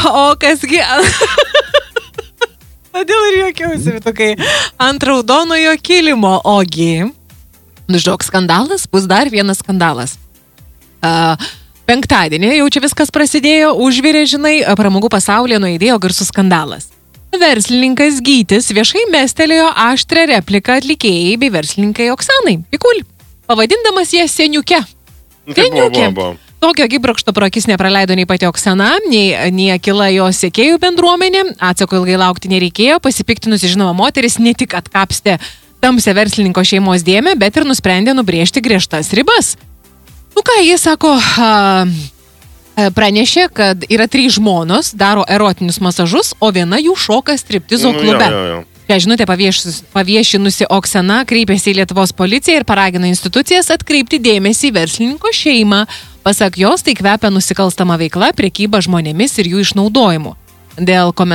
O kasgi... Todėl ir juokiausi, tokai ant raudonojo kilimo, ogi. Žok skandalas, bus dar vienas skandalas. Penktadienį jau čia viskas prasidėjo, užvirė, žinai, pramogų pasaulyje nuaidėjo garsus skandalas. Verslininkas Gytis viešai mestelėjo aštrią repliką atlikėjai bei verslininkai Oksanai Pikul, pavadindamas ją seniuke. Seniuke. Tokio gibrokšto pro akis nepraleido nei pati Oksana, nei akila jos sekėjų bendruomenė. Atsako ilgai laukti nereikėjo, pasipiktinusi žinoma moteris ne tik atkapstė tamsią verslininko šeimos dėmę, bet ir nusprendė nubrėžti griežtas ribas. Nu ką, jis sako, pranešė, kad yra 3 žmonos, daro erotinius masažus, o viena jų šoka striptizo klube. Šią žinutę paviešinusi Oksana kreipėsi į Lietuvos policiją ir paragino institucijas atkreipti dėmesį į verslininko šeimą. Pasak jos, tai kvepia nusikalstama veikla, prekyba žmonėmis ir jų išnaudojimu. Dėl